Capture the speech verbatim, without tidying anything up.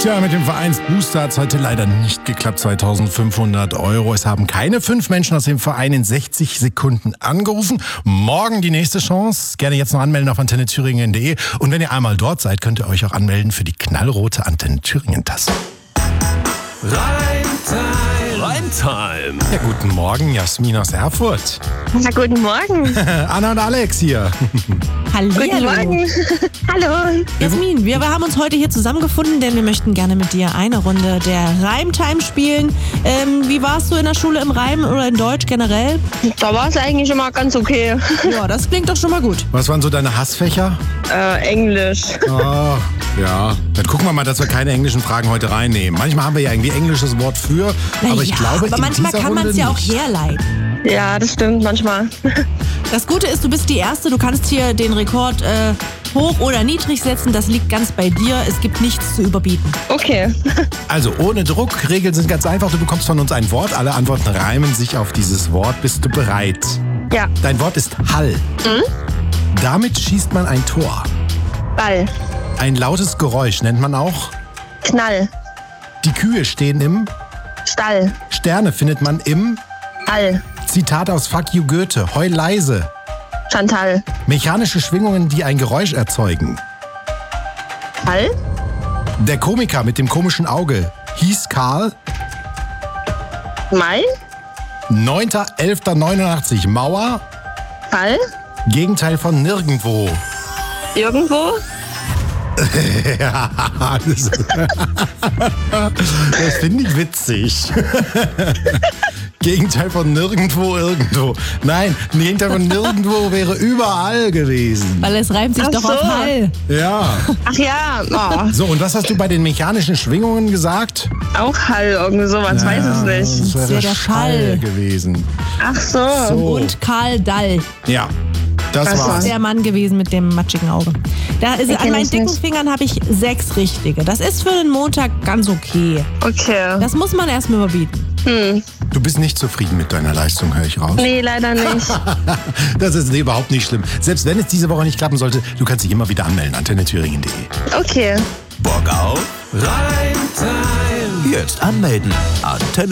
Tja, mit dem Vereinsbooster hat es heute leider nicht geklappt. zweitausendfünfhundert Euro. Es haben keine fünf Menschen aus dem Verein in sechzig Sekunden angerufen. Morgen die nächste Chance. Gerne jetzt noch anmelden auf antenne thüringen punkt de. Und wenn ihr einmal dort seid, könnt ihr euch auch anmelden für die knallrote Antenne Thüringen-Tasse. Reimtime. Reimtime. Ja, guten Morgen, Jasmin aus Erfurt. Na, guten Morgen. Anna und Alex hier. Hallo. Guten Morgen. Hallo. Jasmin, wir haben uns heute hier zusammengefunden, denn wir möchten gerne mit dir eine Runde der Reimtime spielen. Ähm, wie warst du in der Schule im Reimen oder in Deutsch generell? Da war es eigentlich immer ganz okay. Ja, das klingt doch schon mal gut. Was waren so deine Hassfächer? Äh, Englisch. Oh, ja. Dann gucken wir mal, dass wir keine englischen Fragen heute reinnehmen. Manchmal haben wir ja irgendwie englisches Wort für, Na aber ich ja, glaube, aber in manchmal dieser kann man es Runde ja auch nicht. herleiten. Ja, das stimmt manchmal. Das Gute ist, du bist die Erste, du kannst hier den Rekord äh, hoch oder niedrig setzen. Das liegt ganz bei dir. Es gibt nichts zu überbieten. Okay. Also ohne Druck, Regeln sind ganz einfach. Du bekommst von uns ein Wort, alle Antworten reimen sich auf dieses Wort. Bist du bereit? Ja. Dein Wort ist Hall. Mhm. Damit schießt man ein Tor. Ball. Ein lautes Geräusch nennt man auch. Knall. Die Kühe stehen im. Stall. Sterne findet man im. All. Zitat aus Fuck You Goethe. Heul leise. Chantal. Mechanische Schwingungen, die ein Geräusch erzeugen. Hall. Der Komiker mit dem komischen Auge hieß Karl. Mai. neunter elfter neunundachtzig. Mauer. Fall. Gegenteil von nirgendwo. Irgendwo. Ja, das, das finde ich witzig. Gegenteil von nirgendwo, irgendwo. Nein, Gegenteil von nirgendwo wäre überall gewesen. Weil es reimt sich Ach doch so. auf Hall. Ja. Ach ja. Oh. So, und was hast du bei den mechanischen Schwingungen gesagt? Auch Hall, irgendwie sowas. Weiß es nicht. Das wäre wäre der Schall. gewesen. Ach so. So. Und Karl Dall. Ja, das Was war's. Der Mann gewesen mit dem matschigen Auge. Da ist, Den an kenn meinen ich dicken nicht. Fingern habe ich sechs richtige. Das ist für den Montag ganz okay. Okay. Das muss man erstmal überbieten. Hm. Du bist nicht zufrieden mit deiner Leistung, höre ich raus. Nee, leider nicht. Das ist nee, überhaupt nicht schlimm. Selbst wenn es diese Woche nicht klappen sollte, du kannst dich immer wieder anmelden. antenne thüringen punkt de. Okay. Bock auf Reimtime. Jetzt anmelden. Antenne